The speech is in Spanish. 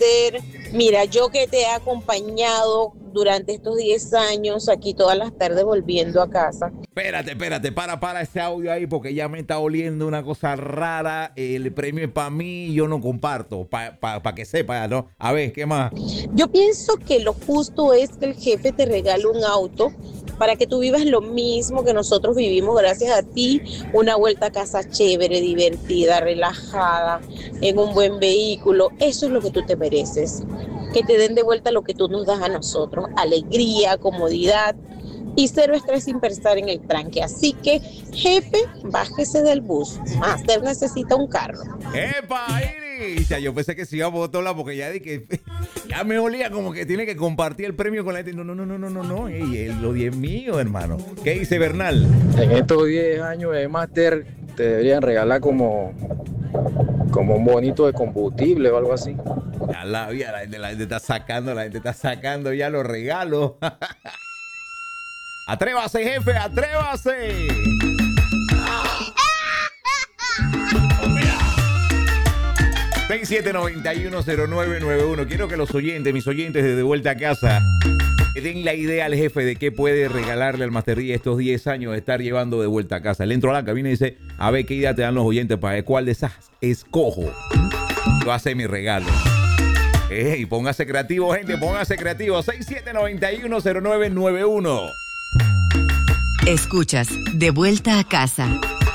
Master. Mira, yo que te he acompañado durante estos 10 años aquí todas las tardes volviendo a casa. Espérate, para ese audio ahí porque ya me está oliendo una cosa rara. El premio es para mí y yo no comparto, para que sepa, ¿no? A ver, ¿qué más? Yo pienso que lo justo es que el jefe te regale un auto para que tú vivas lo mismo que nosotros vivimos gracias a ti, una vuelta a casa chévere, divertida, relajada, en un buen vehículo. Eso es lo que tú te mereces, que te den de vuelta lo que tú nos das a nosotros, alegría, comodidad y cero estrés sin pensar en el tranque. Así que, jefe, bájese del bus. Master necesita un carro. ¡Epa, Iris! Ya, yo pensé que se iba a botar porque ya di que ya me olía como que tiene que compartir el premio con la gente. No. Ey, lo 10 mío, hermano. ¿Qué dice Bernal? En estos 10 años de máster te deberían regalar como un bonito de combustible o algo así. Ya la gente está sacando ya los regalos. Atrévase, jefe, atrévase. 67910991. Quiero que los oyentes, mis oyentes de Vuelta a Casa, que den la idea al jefe de qué puede regalarle al Master D estos 10 años de estar llevando de vuelta a casa. Le entro a la cabina y dice, a ver qué idea te dan los oyentes para ver cuál de esas escojo. Yo hace mi regalo. Y póngase creativo, gente, póngase creativo. 67910991. Escuchas De Vuelta a Casa